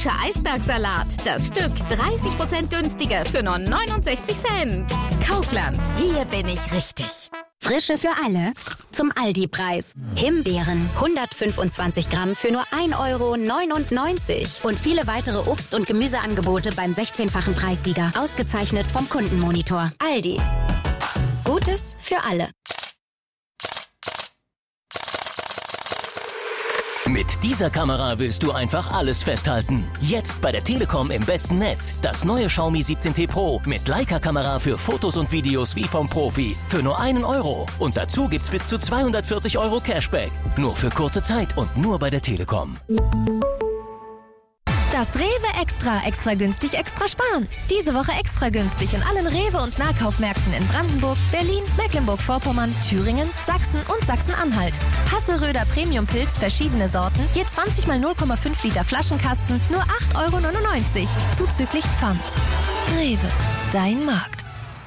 frischer Eisbergsalat. Das Stück 30% günstiger für nur 69 Cent. Kaufland, hier bin ich richtig. Frische für alle zum Aldi-Preis. Himbeeren 125 Gramm für nur 1,99 € und viele weitere Obst- und Gemüseangebote beim 16-fachen Preissieger. Ausgezeichnet vom Kundenmonitor. Aldi. Gutes für alle. Mit dieser Kamera willst du einfach alles festhalten. Jetzt bei der Telekom im besten Netz. Das neue Xiaomi 17T Pro mit Leica-Kamera für Fotos und Videos wie vom Profi. Für nur 1 €. Und dazu gibt's bis zu 240 € Cashback. Nur für kurze Zeit und nur bei der Telekom. Das Rewe Extra günstig, extra sparen. Diese Woche extra günstig in allen Rewe- und Nahkaufmärkten in Brandenburg, Berlin, Mecklenburg-Vorpommern, Thüringen, Sachsen und Sachsen-Anhalt. Hasseröder Premium-Pilz, verschiedene Sorten, je 20 mal 0,5 Liter Flaschenkasten, nur 8,99 €, zuzüglich Pfand. Rewe, dein Markt.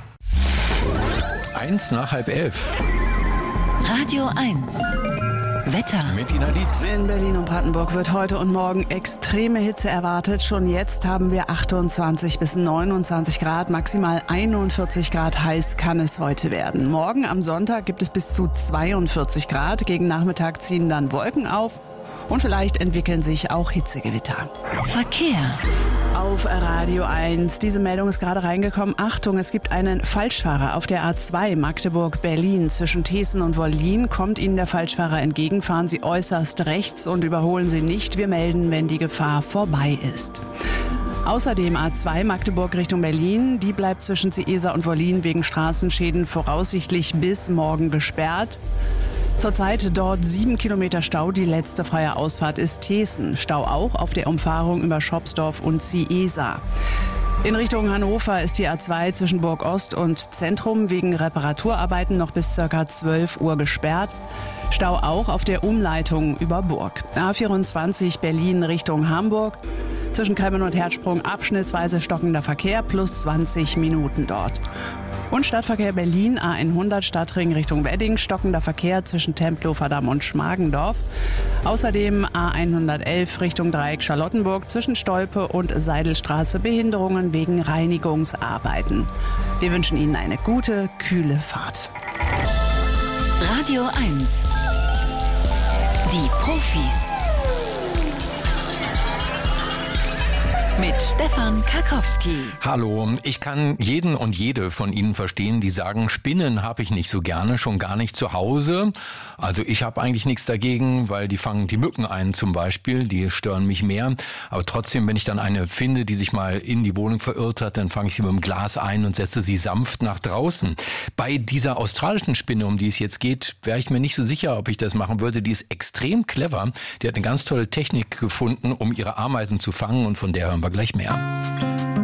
1 nach 10:30. Radio 1. Wetter. Mit Ina Dietz. In Berlin und Brandenburg wird heute und morgen extreme Hitze erwartet. Schon jetzt haben wir 28 bis 29 Grad, maximal 41 Grad heiß kann es heute werden. Morgen am Sonntag gibt es bis zu 42 Grad. Gegen Nachmittag ziehen dann Wolken auf und vielleicht entwickeln sich auch Hitzegewitter. Verkehr. Auf Radio 1. Diese Meldung ist gerade reingekommen. Achtung, es gibt einen Falschfahrer auf der A2 Magdeburg-Berlin. Zwischen Thesen und Wollin kommt Ihnen der Falschfahrer entgegen. Fahren Sie äußerst rechts und überholen Sie nicht. Wir melden, wenn die Gefahr vorbei ist. Außerdem A2 Magdeburg Richtung Berlin. Die bleibt zwischen Ciesa und Wollin wegen Straßenschäden voraussichtlich bis morgen gesperrt. Zurzeit dort 7 Kilometer Stau. Die letzte freie Ausfahrt ist Thesen. Stau auch auf der Umfahrung über Schopsdorf und Ciesa. In Richtung Hannover ist die A2 zwischen Burg Ost und Zentrum wegen Reparaturarbeiten noch bis ca. 12 Uhr gesperrt. Stau auch auf der Umleitung über Burg. A24 Berlin Richtung Hamburg. Zwischen Kremmen und Herzsprung abschnittsweise stockender Verkehr plus 20 Minuten dort. Und Stadtverkehr Berlin, A100 Stadtring Richtung Wedding, stockender Verkehr zwischen Tempelhofer Damm und Schmargendorf. Außerdem A111 Richtung Dreieck Charlottenburg zwischen Stolpe und Seidelstraße, Behinderungen wegen Reinigungsarbeiten. Wir wünschen Ihnen eine gute, kühle Fahrt. Radio 1. Die Profis. Mit Stefan Karkowski. Hallo, ich kann jeden und jede von Ihnen verstehen, die sagen, Spinnen habe ich nicht so gerne, schon gar nicht zu Hause. Also ich habe eigentlich nichts dagegen, weil die fangen die Mücken ein zum Beispiel, die stören mich mehr. Aber trotzdem, wenn ich dann eine finde, die sich mal in die Wohnung verirrt hat, dann fange ich sie mit dem Glas ein und setze sie sanft nach draußen. Bei dieser australischen Spinne, um die es jetzt geht, wäre ich mir nicht so sicher, ob ich das machen würde. Die ist extrem clever. Die hat eine ganz tolle Technik gefunden, um ihre Ameisen zu fangen, und von der hören wir gleich mehr.